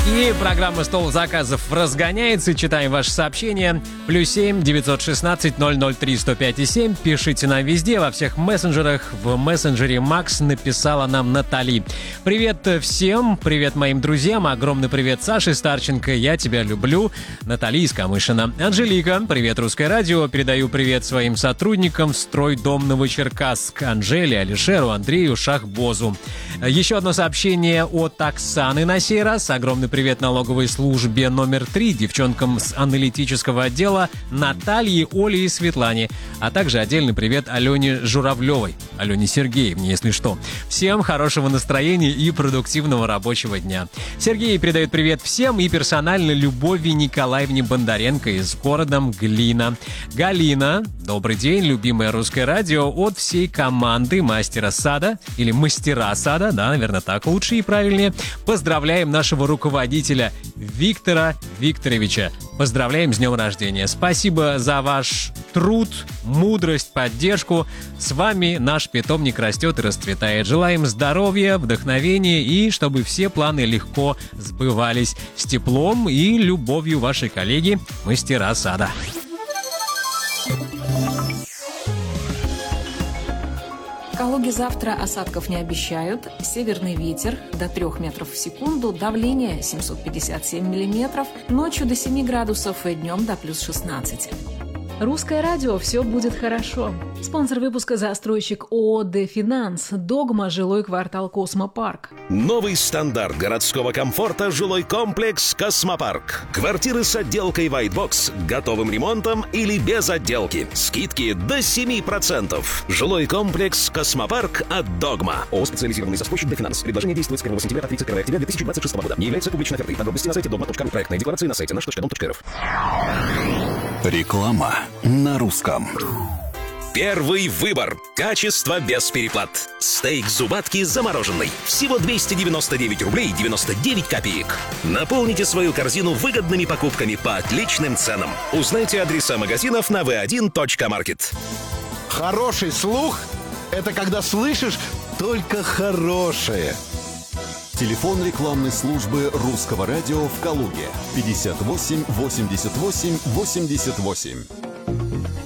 И программа «Стол заказов» разгоняется. Читаем ваши сообщения. +7 916 003 105 7. Пишите нам везде, во всех мессенджерах. В мессенджере Макс написала нам Натали. Привет всем, привет моим друзьям. Огромный привет Саше Старченко. Я тебя люблю. Натали из Камышина. Анжелика. Привет, Русское радио. Передаю привет своим сотрудникам Стройдом Новочеркасск. Анжеле, Алишеру, Андрею, Шахбозу. Еще одно сообщение от Оксаны на сей раз. Огромный привет налоговой службе номер 3, девчонкам с аналитического отдела Наталье, Оле и Светлане. А также отдельный привет Алене Журавлевой, Алене Сергеевне, если что. Всем хорошего настроения и продуктивного рабочего дня. Сергей передает привет всем и персонально Любови Николаевне Бондаренко из города Глина. Галина, добрый день, любимое Русское радио, от всей команды Мастера сада, или Мастера сада, да, наверное, так лучше и правильнее. Поздравляем нашего руководителя Виктора Викторовича. Поздравляем с днем рождения. Спасибо за ваш труд, мудрость, поддержку. С вами наш питомник растет и расцветает. Желаем здоровья, вдохновения и чтобы все планы легко сбывались. С теплом и любовью вашей коллеги Мастера сада. В Калуге завтра осадков не обещают. Северный ветер до 3 метров в секунду, давление 757 миллиметров, ночью до 7 градусов и днем до +16. Русское радио «Все будет хорошо». Спонсор выпуска застройщик ООО «Дефинанс». Догма. Жилой квартал «Космопарк». Новый стандарт городского комфорта – жилой комплекс «Космопарк». Квартиры с отделкой White Box, готовым ремонтом или без отделки. Скидки до 7%. Жилой комплекс «Космопарк» от Догма. ООО «Специализированный застройщик Дефинанс». Предложение действует с 1 сентября по 31 октября 2026 года. Не является публичной офертой. Подробности на сайте dogma.ru. Проектная декларация на сайте наш.дом.рф. Реклама на русском. Первый выбор. Качество без переплат. Стейк зубатки замороженный. Всего 299 рублей 99 копеек. Наполните свою корзину выгодными покупками по отличным ценам. Узнайте адреса магазинов на v1.market. Хороший слух – это когда слышишь только хорошее. Телефон рекламной службы Русского радио в Калуге 58 88 88.